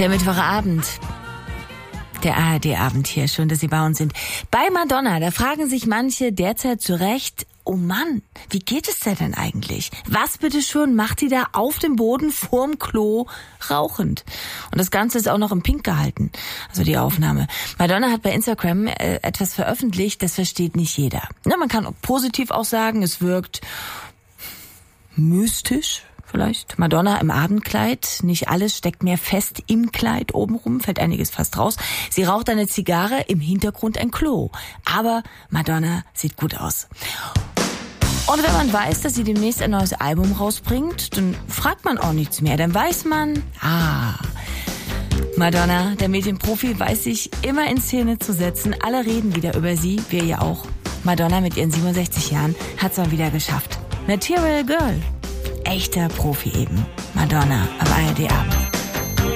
Der Mittwochabend. Der ARD-Abend hier. Schön, dass Sie bei uns sind. Bei Madonna, da fragen sich manche derzeit zu Recht, oh Mann, wie geht es der denn eigentlich? Was bitteschön macht die da auf dem Boden vorm Klo rauchend? Und das Ganze ist auch noch im Pink gehalten, also die Aufnahme. Madonna hat bei Instagram etwas veröffentlicht, das versteht nicht jeder. Na, man kann positiv auch sagen, es wirkt mystisch. Vielleicht. Madonna im Abendkleid. Nicht alles steckt mehr fest im Kleid. Obenrum fällt einiges fast raus. Sie raucht eine Zigarre, im Hintergrund ein Klo. Aber Madonna sieht gut aus. Und wenn man weiß, dass sie demnächst ein neues Album rausbringt, dann fragt man auch nichts mehr. Dann weiß man, Madonna, der Medienprofi, weiß sich immer in Szene zu setzen. Alle reden wieder über sie, wir ja auch. Madonna mit ihren 67 Jahren hat's mal wieder geschafft. Material Girl. Echter Profi eben. Madonna am ARD-Abend.